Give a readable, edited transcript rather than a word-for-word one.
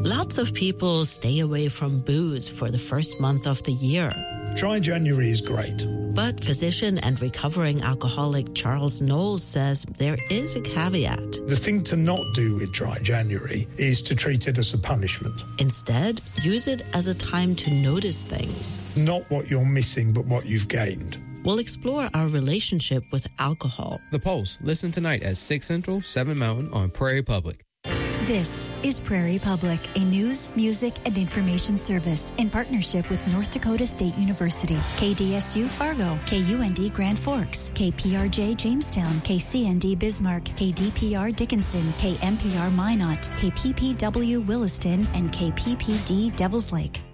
Lots of people stay away from booze for the first month of the year. Dry January is great. But physician and recovering alcoholic Charles Knowles says there is a caveat. The thing to not do with Dry January is to treat it as a punishment. Instead, use it as a time to notice things. Not what you're missing, but what you've gained. We'll explore our relationship with alcohol. The Pulse. Listen tonight at 6 Central, 7 Mountain on Prairie Public. This is Prairie Public, a news, music, and information service in partnership with North Dakota State University, KDSU Fargo, KUND Grand Forks, KPRJ Jamestown, KCND Bismarck, KDPR Dickinson, KMPR Minot, KPPW Williston, and KPPD Devils Lake.